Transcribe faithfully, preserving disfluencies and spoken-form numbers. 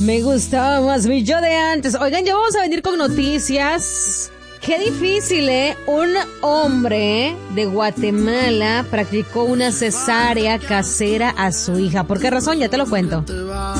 Me gustaba más mi yo de antes. Oigan, ya vamos a venir con noticias. Qué difícil, ¿eh? Un hombre de Guatemala practicó una cesárea casera a su hija. ¿Por qué razón? Ya te lo cuento.